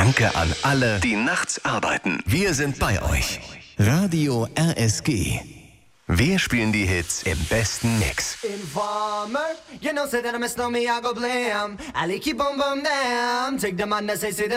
Danke an alle, die nachts arbeiten. Wir sind bei euch. Radio RSG. Wir spielen die Hits im besten Mix. Informer, you know, say that I miss no me, I go blam. I like you boom boom damn. Take the man that say